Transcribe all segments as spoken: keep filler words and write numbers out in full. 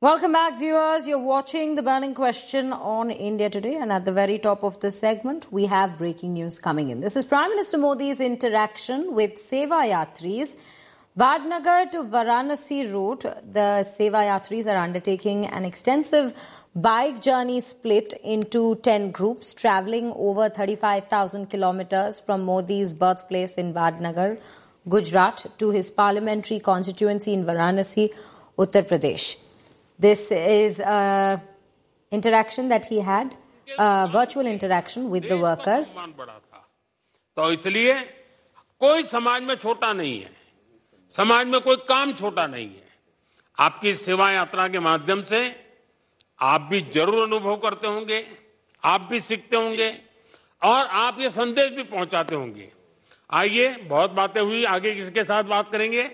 Welcome back, viewers. You're watching The Burning Question on India Today, and at the very top of this segment, we have breaking news coming in. This is Prime Minister Modi's interaction with Seva Yatris. Vadnagar to Varanasi route, the Seva Yatris are undertaking an extensive bike journey split into ten groups, travelling over thirty-five thousand kilometres from Modi's birthplace in Vadnagar, Gujarat, to his parliamentary constituency in Varanasi, Uttar Pradesh. This is an interaction that he had, a virtual interaction with the workers. तो इसलिए कोई समाज में छोटा नहीं है, समाज में कोई काम छोटा नहीं है। आपकी सेवा यात्रा के माध्यम से आप भी जरूर अनुभव करते होंगे, आप भी सीखते होंगे और आप ये संदेश भी पहुंचाते होंगे। आइए, बहुत बातें हुई, आगे किसके साथ बात करेंगे?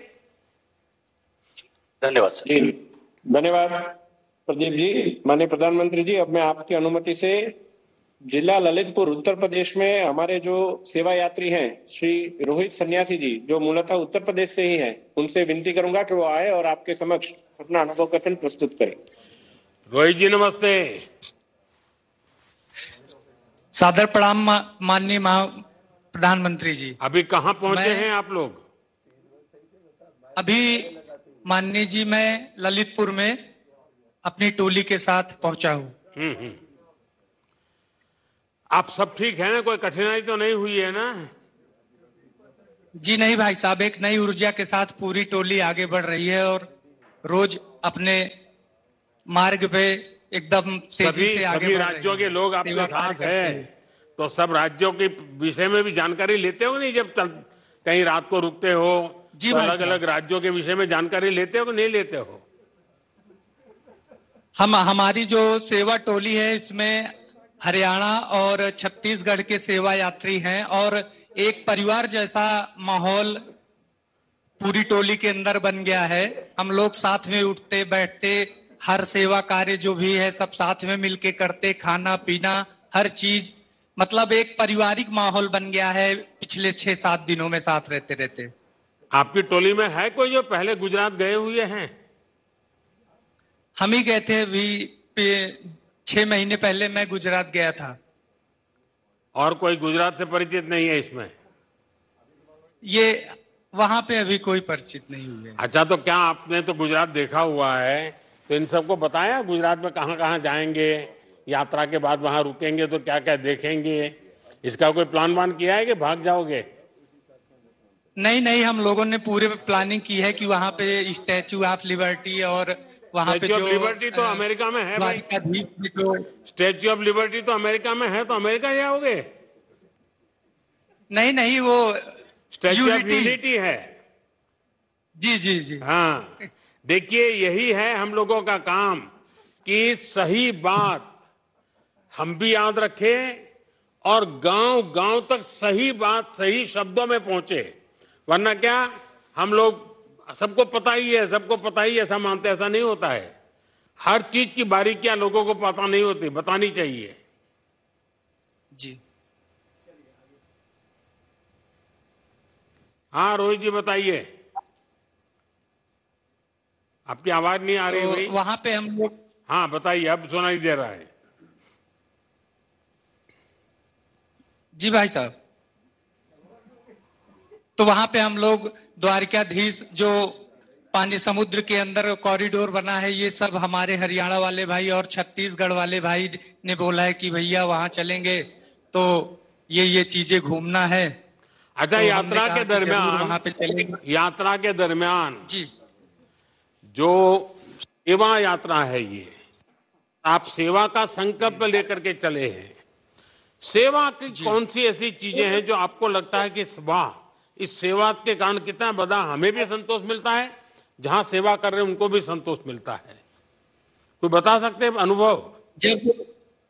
धन्यवाद सर। धन्यवाद प्रदीप जी। माननीय प्रधानमंत्री जी, अब मैं आपकी अनुमति से जिला ललितपुर उत्तर प्रदेश में हमारे जो सेवा यात्री हैं श्री रोहित सन्यासी जी, जो मूलतः उत्तर प्रदेश से ही हैं, उनसे विनती करूंगा कि वो आए और आपके समक्ष अपना अनुभव कथन प्रस्तुत करें। रोहित जी नमस्ते। सादर प्रणाम माननीय प्रधानमंत्री जी। अभी कहाँ पहुंचे हैं आप लोग? अभी माननीय जी मैं ललितपुर में अपनी टोली के साथ पहुंचा हूं। हम्म हम्म। आप सब ठीक है ना? कोई कठिनाई तो नहीं हुई है ना? जी नहीं भाई साहब, एक नई ऊर्जा के साथ पूरी टोली आगे बढ़ रही है और रोज अपने मार्ग पे एकदम तेजी से आगे बढ़ रही है। सभी राज्यों के लोग आपके साथ हैं, तो सब राज्यों के विषय में भी जानकारी लेते हो नहीं? जब कहीं रात को रुकते हो तो अलग अलग राज्यों के विषय में जानकारी लेते हो कि नहीं लेते हो? हम हमारी जो सेवा टोली है इसमें हरियाणा और छत्तीसगढ़ के सेवा यात्री हैं और एक परिवार जैसा माहौल पूरी टोली के अंदर बन गया है। हम लोग साथ में उठते बैठते, हर सेवा कार्य जो भी है सब साथ में मिलके करते, खाना पीना हर चीज, मतलब एक पारिवारिक माहौल बन गया है पिछले छह सात दिनों में साथ रहते रहते। आपकी टोली में है कोई जो पहले गुजरात गए हुए हैं? हम ही गए थे, अभी छह महीने पहले मैं गुजरात गया था। और कोई गुजरात से परिचित नहीं है इसमें? ये वहां पे अभी कोई परिचित नहीं हुए। अच्छा, तो क्या आपने तो गुजरात देखा हुआ है, तो इन सबको बताया गुजरात में कहाँ कहाँ जाएंगे, यात्रा के बाद वहां रुकेंगे तो क्या क्या देखेंगे? इसका कोई प्लान वान किया है कि भाग जाओगे? नहीं नहीं, हम लोगों ने पूरे प्लानिंग की है कि वहां पे स्टैचू ऑफ लिबर्टी और वहां पे जो लिबर्टी तो अमेरिका में है भाई। स्टैचू ऑफ लिबर्टी तो अमेरिका में है, तो अमेरिका जाओगे? नहीं नहीं, वो स्टैचू ऑफ यूनिटी है। जी जी जी। हाँ, देखिए यही है हम लोगों का काम कि सही बात हम भी याद रखें और गांव गांव तक सही बात सही शब्दों में पहुंचे। वरना क्या, हम लोग सबको पता ही है, सबको पता ही ऐसा मानते, ऐसा नहीं होता है। हर चीज की बारीकियां लोगों को पता नहीं होती, बतानी चाहिए। जी हाँ रोहित जी बताइए, आपकी आवाज नहीं आ रही तो भाई। वहां पे हम लोग, हाँ बताइए, अब सुनाई दे रहा है। जी भाई साहब, तो वहां पे हम लोग द्वारकाधीश जो पानी समुद्र के अंदर कॉरिडोर बना है, ये सब हमारे हरियाणा वाले भाई और छत्तीसगढ़ वाले भाई ने बोला है कि भैया वहां चलेंगे तो ये ये चीजें घूमना है। अच्छा, तो यात्रा के दरमियान वहां पे चलेंगे। यात्रा के दरमियान जी जो सेवा यात्रा है, ये आप सेवा का संकल्प लेकर के चले हैं। सेवा की कौन सी ऐसी चीजें हैं जो आपको लगता है कि वाह, इस सेवा के कारण कितना बड़ा हमें भी संतोष मिलता है, जहां सेवा कर रहे हैं उनको भी संतोष मिलता है? कोई बता सकते हैं अनुभव? जब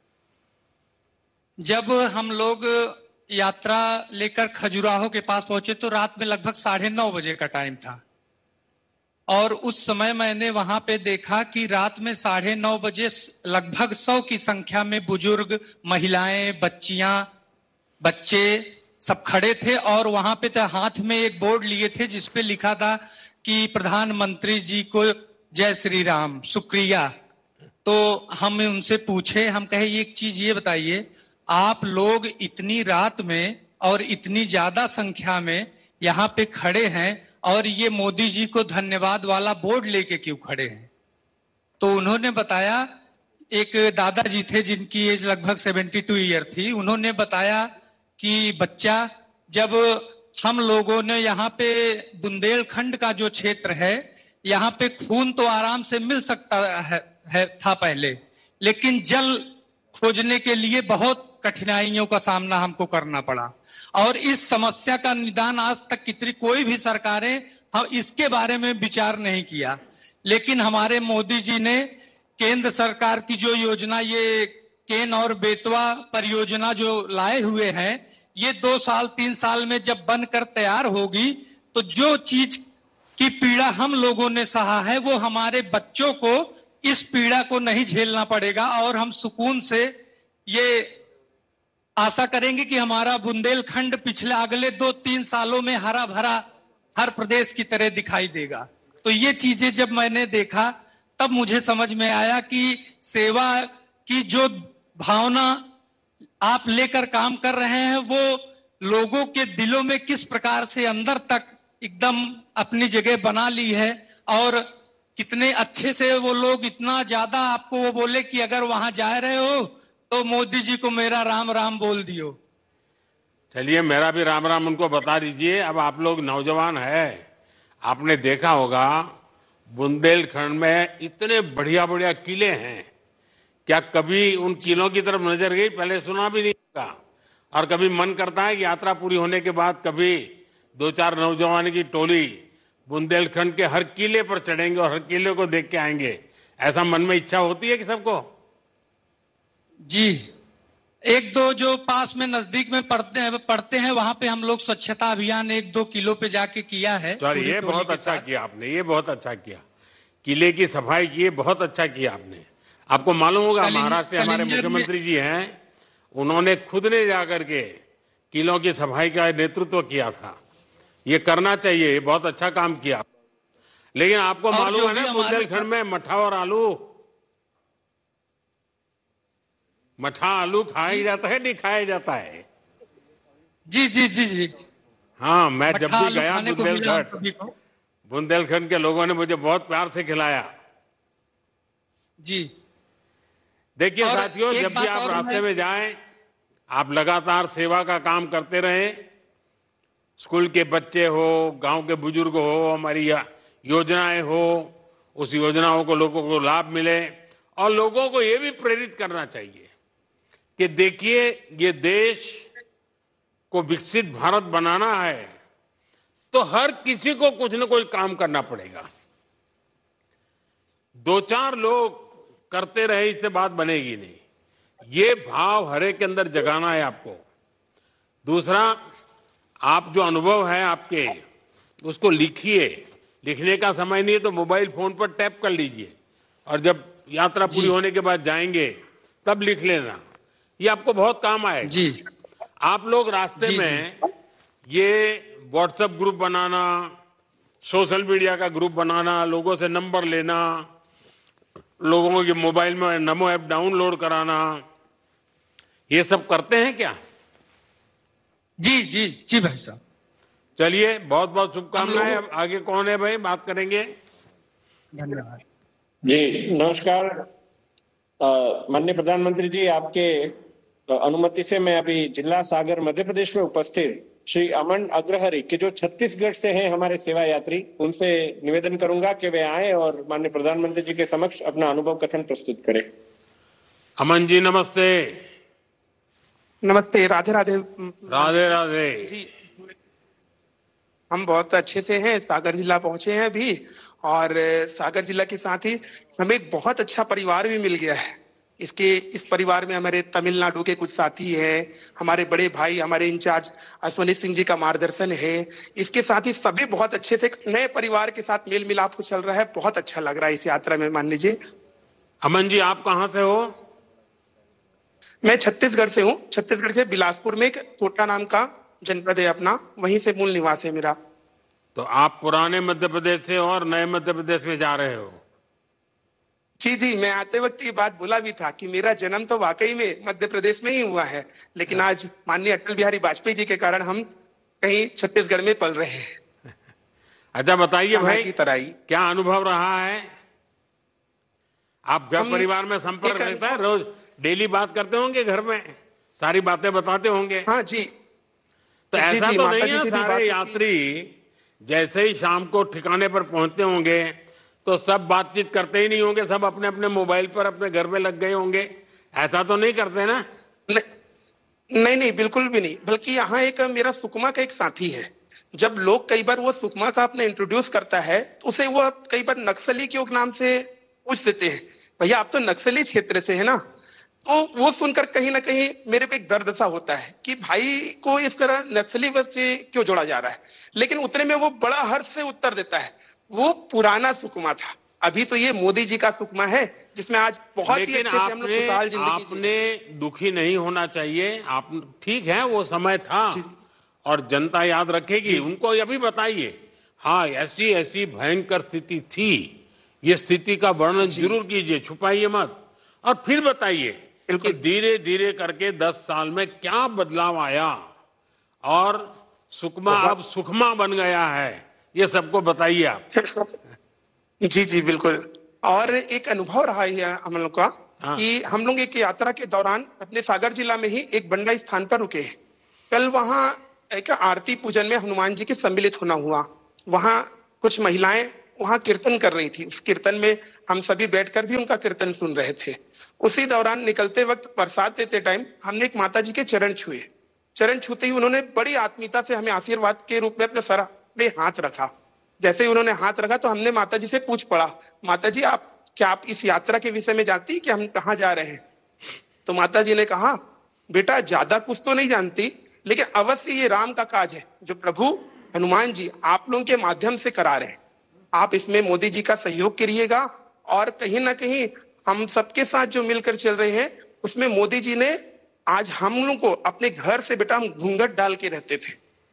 जब हम लोग यात्रा लेकर खजुराहो के पास पहुंचे तो रात में लगभग साढ़े नौ बजे का टाइम था और उस समय मैंने वहां पे देखा कि रात में साढ़े नौ बजे लगभग सौ की संख्या में बुजुर्ग, महिलाएं, बच्चियां, बच्चे सब खड़े थे और वहां पे तो हाथ में एक बोर्ड लिए थे जिसपे लिखा था कि प्रधानमंत्री जी को जय श्री राम, शुक्रिया। तो हम उनसे पूछे, हम कहे एक चीज ये बताइए, आप लोग इतनी रात में और इतनी ज्यादा संख्या में यहाँ पे खड़े हैं और ये मोदी जी को धन्यवाद वाला बोर्ड लेके क्यों खड़े हैं? तो उन्होंने बताया, एक दादाजी थे जिनकी एज लगभग बहत्तर ईयर थी, उन्होंने बताया कि बच्चा, जब हम लोगों ने यहाँ पे बुंदेलखंड का जो क्षेत्र है, यहाँ पे खून तो आराम से मिल सकता है, है था पहले, लेकिन जल खोजने के लिए बहुत कठिनाइयों का सामना हमको करना पड़ा। और इस समस्या का निदान आज तक कितनी कोई भी सरकारें हम इसके बारे में विचार नहीं किया, लेकिन हमारे मोदी जी ने केंद्र सरकार की जो योजना, ये केन और बेतवा परियोजना जो लाए हुए हैं, ये दो साल तीन साल में जब बनकर तैयार होगी तो जो चीज की पीड़ा हम लोगों ने सहा है वो हमारे बच्चों को इस पीड़ा को नहीं झेलना पड़ेगा और हम सुकून से ये आशा करेंगे कि हमारा बुंदेलखंड पिछले अगले दो तीन सालों में हरा भरा हर प्रदेश की तरह दिखाई देगा। तो ये चीजें जब मैंने देखा तब मुझे समझ में आया कि सेवा की जो भावना आप लेकर काम कर रहे हैं वो लोगों के दिलों में किस प्रकार से अंदर तक एकदम अपनी जगह बना ली है, और कितने अच्छे से वो लोग इतना ज्यादा आपको वो बोले कि अगर वहां जा रहे हो तो मोदी जी को मेरा राम राम बोल दियो। चलिए, मेरा भी राम राम उनको बता दीजिए। अब आप लोग नौजवान है, आपने देखा होगा बुंदेलखंड में इतने बढ़िया बढ़िया किले हैं, क्या कभी उन किलों की तरफ नजर गई? पहले सुना भी नहीं था। और कभी मन करता है कि यात्रा पूरी होने के बाद कभी दो चार नौजवान की टोली बुंदेलखंड के हर किले पर चढ़ेंगे और हर किले को देख के आएंगे। ऐसा मन में इच्छा होती है कि सबको? जी, एक दो जो पास में नजदीक में पढ़ते हैं पढ़ते हैं वहां पे हम लोग स्वच्छता अभियान एक दो किलो पे जाके किया है। चलिए, ये बहुत अच्छा किया आपने, ये बहुत अच्छा किया, किले की सफाई की, ये बहुत अच्छा किया आपने। आपको मालूम होगा महाराष्ट्र के हमारे मुख्यमंत्री जी हैं, उन्होंने खुद ने जाकर के किलों की सफाई का नेतृत्व किया था। ये करना चाहिए, ये बहुत अच्छा काम किया। लेकिन आपको मालूम है ना, बुंदेलखंड में मठा और आलू मठा आलू खाया जाता है, नहीं खाया जाता है? जी जी जी जी हाँ, मैं जब भी गया बुंदेलखंड, बुंदेलखंड के लोगों ने मुझे बहुत प्यार से खिलाया जी। देखिए साथियों, जब भी आप रास्ते में जाएं, आप लगातार सेवा का काम करते रहें। स्कूल के बच्चे हो, गांव के बुजुर्ग हो, हमारी योजनाएं हो, उस योजनाओं को लोगों को लाभ मिले। और लोगों को ये भी प्रेरित करना चाहिए कि देखिए, ये देश को विकसित भारत बनाना है तो हर किसी को कुछ न कुछ काम करना पड़ेगा। दो चार लोग करते रहे इससे बात बनेगी नहीं। ये भाव हर एक के अंदर जगाना है आपको। दूसरा, आप जो अनुभव है आपके, उसको लिखिए। लिखने का समय नहीं है तो मोबाइल फोन पर टैप कर लीजिए, और जब यात्रा पूरी होने के बाद जाएंगे तब लिख लेना। ये आपको बहुत काम आएगा जी। आप लोग रास्ते जी, में जी। ये व्हाट्सएप ग्रुप बनाना, सोशल मीडिया का ग्रुप बनाना, लोगों से नंबर लेना, लोगों के मोबाइल में नमो ऐप डाउनलोड कराना, ये सब करते हैं क्या? जी जी जी भाई साहब। चलिए, बहुत बहुत शुभकामनाएं। अब आगे कौन है भाई, बात करेंगे? धन्यवाद जी। नमस्कार माननीय प्रधानमंत्री जी, आपके अनुमति से मैं अभी जिला सागर मध्य प्रदेश में उपस्थित श्री अमन अग्रहरि के जो छत्तीसगढ़ से हैं हमारे सेवा यात्री, उनसे निवेदन करूंगा कि वे आए और माननीय प्रधानमंत्री जी के समक्ष अपना अनुभव कथन प्रस्तुत करें। अमन जी नमस्ते। नमस्ते, राधे राधे। राधे राधे जी। हम बहुत अच्छे से हैं, सागर जिला पहुंचे हैं अभी, और सागर जिला के साथ ही हमें एक बहुत अच्छा परिवार भी मिल गया है। इसके इस परिवार में हमारे तमिलनाडु के कुछ साथी हैं, हमारे बड़े भाई, हमारे इंचार्ज अश्वनी सिंह जी का मार्गदर्शन है। इसके साथ ही सभी बहुत अच्छे से नए परिवार के साथ मेल मिलाप हो चल रहा है। बहुत अच्छा लग रहा है इस यात्रा में। मान लीजिए। अमन जी, आप कहाँ से हो? मैं छत्तीसगढ़ से हूँ। छत्तीसगढ़ के बिलासपुर में एक कोटा नाम का जनपद है अपना, वहीं से मूल निवास है मेरा। तो आप पुराने मध्य प्रदेश से और नए मध्य प्रदेश में जा रहे हो? जी जी, मैं आते वक्त ये बात बोला भी था कि मेरा जन्म तो वाकई में मध्य प्रदेश में ही हुआ है, लेकिन आज माननीय अटल बिहारी वाजपेयी जी के कारण हम कहीं छत्तीसगढ़ में पल रहे हैं। अच्छा बताइए भाई, की तराई क्या अनुभव रहा है? आप घर परिवार में संपर्क रहता है, रोज डेली बात करते होंगे, घर में सारी बातें बताते होंगे। हाँ जी। तो जी, ऐसा जी, तो माता नहीं जी है से भी सारे बात यात्री जैसे ही शाम को ठिकाने पर पहुंचते होंगे तो सब बातचीत करते ही नहीं होंगे, सब अपने अपने मोबाइल पर अपने घर में लग गए होंगे, ऐसा तो नहीं करते ना? नहीं नहीं, बिल्कुल भी नहीं। बल्कि यहाँ एक मेरा सुकमा का एक साथी है, जब लोग कई बार वो सुकमा का अपने इंट्रोड्यूस करता है तो उसे वो कई बार नक्सली के नाम से पूछ देते हैं, भैया आप तो नक्सली क्षेत्र से है ना। तो वो सुनकर कहीं ना कहीं मेरे को एक दर्द सा होता है कि भाई को इस तरह नक्सली से क्यों जोड़ा जा रहा है। लेकिन उतने में वो बड़ा हर्ष से उत्तर देता है, वो पुराना सुकमा था, अभी तो ये मोदी जी का सुकमा है जिसमें आज बहुत ही अच्छे से हम लोग खुशहाल जिंदगी आपने दुखी नहीं होना चाहिए। आप ठीक है, वो समय था और जनता याद रखेगी, उनको अभी बताइए हाँ ऐसी ऐसी भयंकर स्थिति थी, ये स्थिति का वर्णन जरूर कीजिए, छुपाइए मत, और फिर बताइए कि धीरे धीरे करके दस साल में क्या बदलाव आया और सुकमा अब सुखमा बन गया है, ये सबको बताइए आप। जी जी बिल्कुल। और एक अनुभव रहा है हम लोग का हाँ। कि हम लोग एक यात्रा के दौरान अपने सागर जिला में ही एक बंडा स्थान पर रुके। कल वहां एक आरती पूजन में हनुमान जी के सम्मिलित होना हुआ, वहां कुछ महिलाएं वहां कीर्तन कर रही थी, उस कीर्तन में हम सभी बैठकर भी उनका कीर्तन सुन रहे थे। उसी दौरान निकलते वक्त प्रसाद देते टाइम हमने एक माता जी के चरण छुए। चरण छूते ही उन्होंने बड़ी आत्मीयता से हमें आशीर्वाद के रूप में अपने सर पे हाथ रखा। जैसे ही उन्होंने हाथ रखा तो हमने माता जी से पूछ पड़ा, माता जी आप क्या आप इस यात्रा के विषय में जानती कि हम कहाँ जा रहे हैं? तो माता जी ने कहा, बेटा ज्यादा कुछ तो नहीं जानती, लेकिन अवश्य ये राम का काज है जो प्रभु हनुमान जी आप लोगों के माध्यम से करा रहे हैं। आप इसमें मोदी जी का सहयोग करिएगा और कहीं ना कहीं हम सबके साथ जो मिलकर चल रहे हैं उसमें मोदी जी ने आज हम लोग को अपने घर से, बेटा हम घूंघट डाल के रहते थे,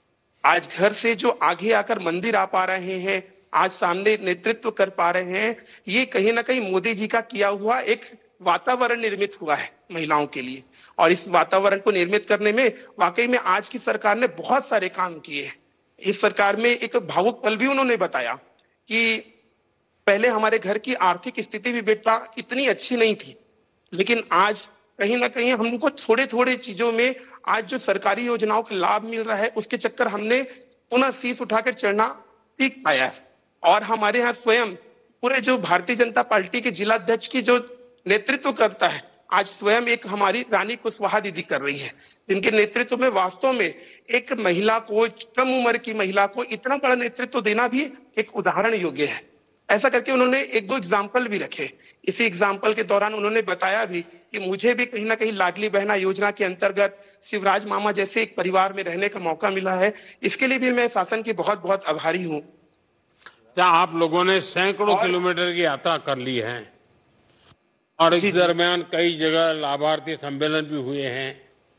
आज घर से जो आगे आकर मंदिर आ पा रहे हैं, आज सामने नेतृत्व कर पा रहे हैं, ये कहीं ना कहीं मोदी जी का किया हुआ एक वातावरण निर्मित हुआ है महिलाओं के लिए। और इस वातावरण को निर्मित करने में वाकई में आज की सरकार ने बहुत सारे काम किए हैं। इस सरकार में एक भावुक पल भी उन्होंने बताया कि पहले हमारे घर की आर्थिक स्थिति भी बेटा इतनी अच्छी नहीं थी, लेकिन आज कहीं ना कहीं हम लोग को थोड़े थोड़े चीजों में आज जो सरकारी योजनाओं का लाभ मिल रहा है उसके चक्कर हमने पुनः शीश उठाकर चढ़ना सीख पाया है। और हमारे यहाँ स्वयं पूरे जो भारतीय जनता पार्टी के जिला अध्यक्ष की जो नेतृत्व करता है, आज स्वयं एक हमारी रानी कुशवाहा दीदी कर रही है, जिनके नेतृत्व में वास्तव में एक महिला को, कम उम्र की महिला को इतना बड़ा नेतृत्व देना भी एक उदाहरण योग्य है। ऐसा करके उन्होंने एक दो एग्जाम्पल भी रखे। इसी एग्जाम्पल के दौरान उन्होंने बताया भी कि मुझे भी कहीं ना कहीं लाडली बहना योजना के अंतर्गत शिवराज मामा जैसे एक परिवार में रहने का मौका मिला है। इसके लिए भी मैं शासन की बहुत बहुत आभारी हूँ। क्या आप लोगों ने सैकड़ों किलोमीटर की यात्रा कर ली है और इस दरमियान कई जगह लाभार्थी सम्मेलन भी हुए हैं,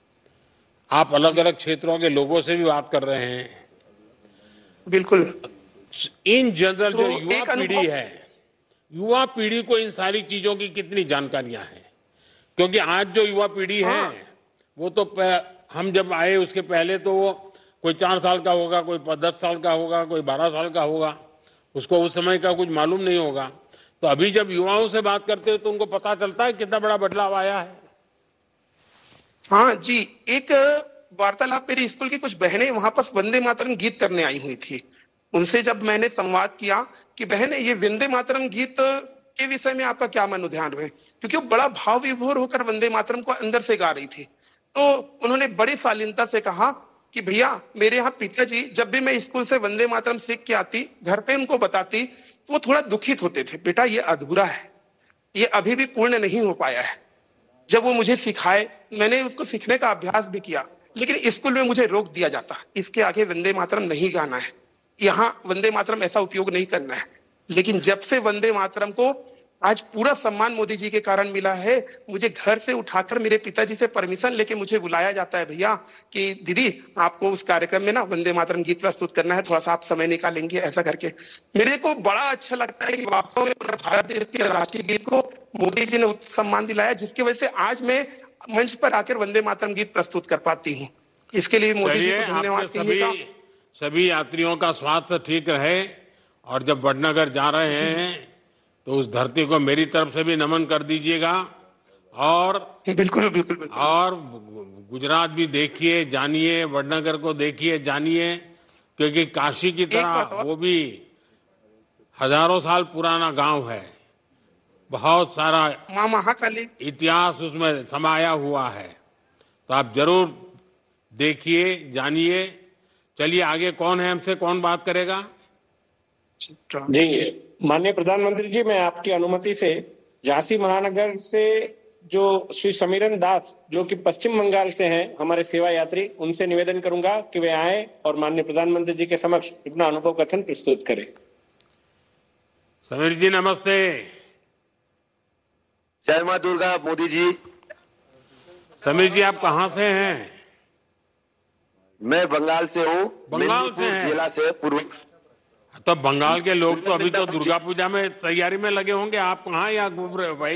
आप अलग अलग क्षेत्रों के लोगों से भी बात कर रहे हैं। बिल्कुल। इन जनरल तो जो युवा पीढ़ी है, युवा पीढ़ी को इन सारी चीजों की कितनी जानकारियां हैं? क्योंकि आज जो युवा पीढ़ी है हाँ। वो तो हम जब आए उसके पहले तो वो कोई चार साल का होगा, कोई दस साल का होगा, कोई बारह साल का होगा, उसको उस समय का कुछ मालूम नहीं होगा। तो अभी जब युवाओं से बात करते हैं तो उनको पता चलता है कितना बड़ा बदलाव आया है। हाँ जी, एक वार्तालाप मेरी स्कूल की कुछ बहनें वहां पर वंदे मातरम गीत करने आई हुई थी। उनसे जब मैंने संवाद किया कि बहने ये वंदे मातरम गीत के विषय में आपका क्या मनोध्यान है, क्योंकि वो बड़ा भाव विभोर होकर वंदे मातरम को अंदर से गा रही थी। तो उन्होंने बड़ी शालीनता से कहा कि भैया मेरे यहाँ पिताजी जब भी मैं स्कूल से वंदे मातरम सीख के आती, घर पे उनको बताती तो वो थोड़ा दुखित होते थे, बेटा ये अधूरा है, ये अभी भी पूर्ण नहीं हो पाया है। जब वो मुझे सिखाए, मैंने उसको सीखने का अभ्यास भी किया, लेकिन स्कूल में मुझे रोक दिया जाता, इसके आगे वंदे मातरम नहीं गाना है, यहाँ वंदे मातरम ऐसा उपयोग नहीं करना है। लेकिन जब से वंदे मातरम को आज पूरा सम्मान मोदी जी के कारण मिला है। मुझे घर से उठाकर मेरे पिताजी से परमिशन लेके मुझे बुलाया जाता है, भैया कि दीदी आपको उस कार्यक्रम में ना वंदे मातरम गीत प्रस्तुत करना है, थोड़ा सा आप समय निकालेंगे, ऐसा करके। मेरे को बड़ा अच्छा लगता है कि वास्तव में भारत देश के राष्ट्रीय गीत को मोदी जी ने सम्मान दिलाया, जिसकी वजह से आज मैं मंच पर आकर वंदे मातरम गीत प्रस्तुत कर पाती हूँ। इसके लिए मोदी जी को धन्यवाद कहिएगा। सभी यात्रियों का स्वास्थ्य ठीक रहे, और जब वडनगर जा रहे हैं तो उस धरती को मेरी तरफ से भी नमन कर दीजिएगा। और बिल्कुल बिल्कुल बिल्कुल और गुजरात भी देखिए, जानिए, वडनगर को देखिए, जानिए, क्योंकि काशी की तरह वो भी हजारों साल पुराना गांव है, बहुत सारा मां महाकाली इतिहास उसमें समाया हुआ है। तो आप जरूर देखिए, जानिए। चलिए आगे कौन है, हमसे कौन बात करेगा? जी माननीय प्रधानमंत्री जी, मैं आपकी अनुमति से झांसी महानगर से जो श्री समीरन दास, जो कि पश्चिम बंगाल से हैं, हमारे सेवा यात्री, उनसे निवेदन करूंगा कि वे आए और माननीय प्रधानमंत्री जी के समक्ष अपना अनुभव कथन प्रस्तुत करें। समीर जी नमस्ते। जय मां दुर्गा। मोदी जी। समीर जी आप कहाँ से हैं? मैं बंगाल से हूँ, बंगाल से हैं? जिला से पूर्व। तो बंगाल के लोग तो अभी तो दुर्गा पूजा में तैयारी में लगे होंगे, आप कहाँ यहाँ घूम रहे हो भाई?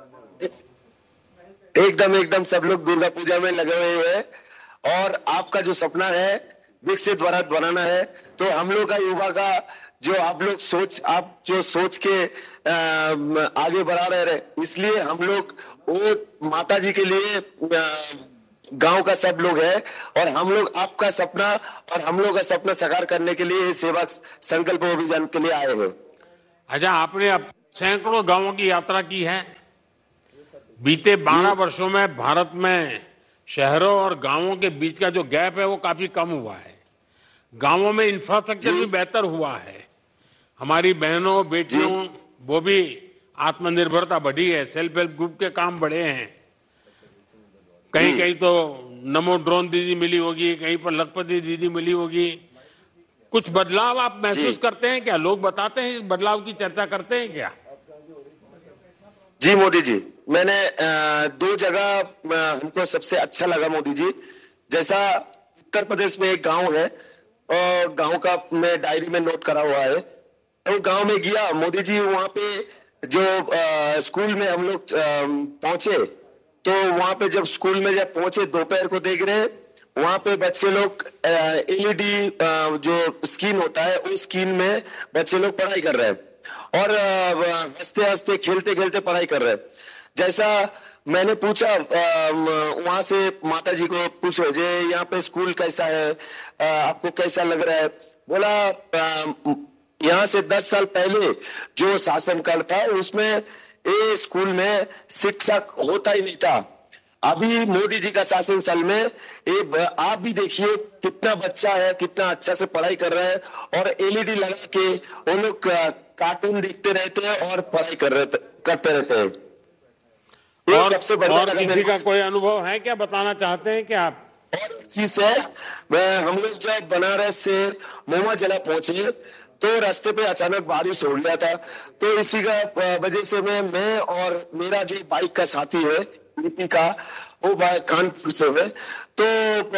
एकदम एकदम सब लोग दुर्गा पूजा में लगे हुए हैं, और आपका जो सपना है विकसित भारत बनाना है, तो हम लोग का युवा का जो आप लोग सोच आप जो सोच के आ, आगे बढ़ा रहे रहे, इसलिए हम लोग वो माता जी के लिए गांव का सब लोग है, और हम लोग आपका सपना और हम लोग का सपना साकार करने के लिए सेवा संकल्प अभियान के लिए आए हैं। अच्छा, आपने अब सैकड़ों गांवों की यात्रा की है। बीते बारह वर्षों में भारत में शहरों और गांवों के बीच का जो गैप है वो काफी कम हुआ है। गांवों में इंफ्रास्ट्रक्चर भी बेहतर हुआ है। हमारी बहनों बेटियों वो भी आत्मनिर्भरता बढ़ी है, सेल्फ हेल्प ग्रुप के काम बढ़े हैं। कहीं कहीं तो नमो ड्रोन दीदी मिली होगी, कहीं पर लखपति दीदी मिली होगी। कुछ बदलाव आप महसूस करते हैं क्या? लोग बताते हैं, इस बदलाव की चर्चा करते हैं क्या? जी मोदी जी, मैंने दो जगह हमको सबसे अच्छा लगा मोदी जी। जैसा उत्तर प्रदेश में एक गांव है, और गांव का मैं डायरी में नोट करा हुआ है, तो गांव में गया मोदी जी, वहां पे जो आ, स्कूल में हम लोग पहुंचे, तो वहां पे जब स्कूल में जब पहुंचे, दोपहर को देख रहे, वहां पे बच्चे लोग एलईडी जो स्क्रीन होता है उस स्क्रीन में बच्चे लोग पढ़ाई कर रहे हैं, और हंसते हंसते खेलते खेलते पढ़ाई कर रहे हैं। जैसा मैंने पूछा वहां से माता जी को, पूछो जे यहाँ पे स्कूल कैसा है, आ, आपको कैसा लग रहा है? बोला यहाँ से दस साल पहले जो शासनकाल था उसमें ये स्कूल में शिक्षक होता ही नहीं था। अभी मोदी जी का शासन साल में ये आप भी देखिए कितना बच्चा है, कितना अच्छा से पढ़ाई कर रहा है, और एलईडी लगा के वो लोग कार्टून देखते रहते हैं और पढ़ाई कर रहे करते रहते हैं। और, सबसे बड़ा और किसी का कोई अनुभव है क्या, बताना चाहते हैं क्या आप? और चीज है, हम लोग जब बनारस से मोमा जिला पहुंचे तो रास्ते पे अचानक बारिश हो गया था, तो इसी का वजह से मैं मैं और मेरा जो बाइक का साथी है यूपी का, वो कानपुर से है, तो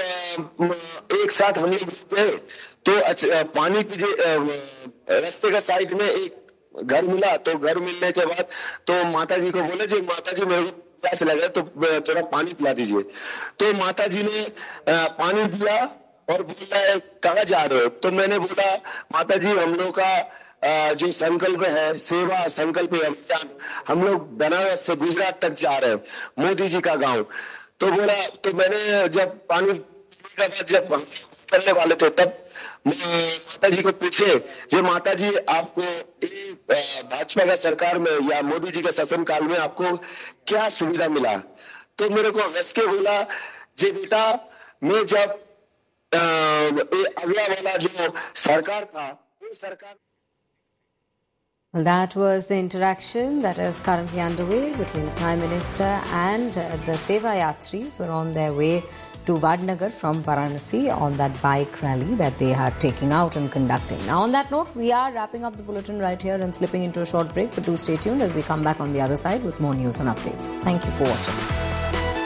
एक साथ हम लोग गए, तो पानी पीछे रास्ते का साइड में एक घर मिला। तो घर मिलने के बाद तो माता जी को बोले, जी माता जी मेरे को प्यास लगा तो थोड़ा पानी पिला दीजिए। तो माता जी ने पानी दिया और बोला है कहाँ जा रहे हो? तो मैंने बोला माता जी हम लोग का जो संकल्प है सेवा संकल्प अभियान, हम लोग बनारस से गुजरात तक जा रहे हैं, मोदी जी का गांव। तो बोला, तो मैंने जब पानी पीने के बाद जब करने वाले थे तब माता जी को पूछे, जे माता जी आपको भाजपा का सरकार में या मोदी जी के शासन काल में आपको क्या सुविधा मिला? तो मेरे को हंस के बोला, जे बेटा मैं जब अगला वाला जो सरकार था वो सरकार। Well, that was the interaction that is currently underway between the Prime Minister and uh, the Seva Yatris who are on their way to Vadnagar from Varanasi on that bike rally that they are taking out and conducting. Now, on that note, we are wrapping up the bulletin right here and slipping into a short break, but do stay tuned as we come back on the other side with more news and updates. Thank you for watching.